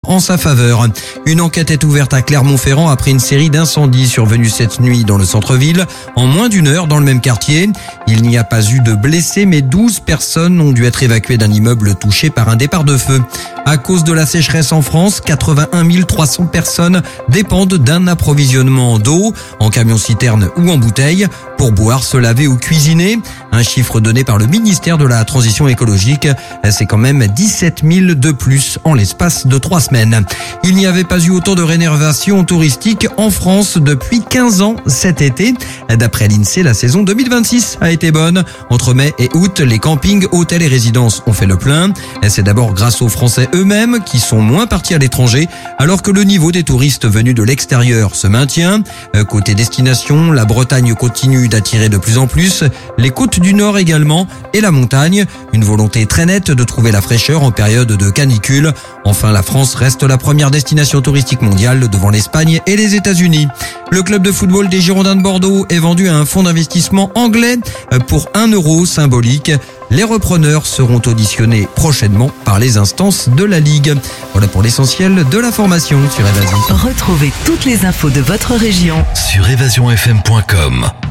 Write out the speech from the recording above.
En sa faveur. Une enquête est ouverte à Clermont-Ferrand après une série d'incendies survenus cette nuit dans le centre-ville. En moins d'une heure dans le même quartier. Il n'y a pas eu de blessés, mais 12 personnes ont dû être évacuées d'un immeuble touché par un départ de feu. À cause de la sécheresse en France, 81 300 personnes dépendent d'un approvisionnement d'eau, en camion-citerne ou en bouteille, pour boire, se laver ou cuisiner. Un chiffre donné par le ministère de la Transition écologique. C'est quand même 17 000 de plus en l'espace de 3 semaines. Il n'y avait pas eu autant de rénovations touristiques en France depuis 15 ans cet été. D'après l'INSEE, la saison 2026 a été bonne. Entre mai et août, les campings, hôtels et résidences ont fait le plein. C'est d'abord grâce aux Français eux-mêmes qui sont moins partis à l'étranger, alors que le niveau des touristes venus de l'extérieur se maintient. Côté destination, la Bretagne continue d'attirer de plus en plus, les côtes du Nord également et la montagne. Une volonté très nette de trouver la fraîcheur en période de canicule. Enfin, la France reste la première destination touristique mondiale devant l'Espagne et les États-Unis. Le club de football des Girondins de Bordeaux est vendu à un fonds d'investissement anglais pour 1 euro symbolique. Les repreneurs seront auditionnés prochainement par les instances de la Ligue. Voilà pour l'essentiel de l'information sur Évasion. Retrouvez toutes les infos de votre région sur évasionfm.com.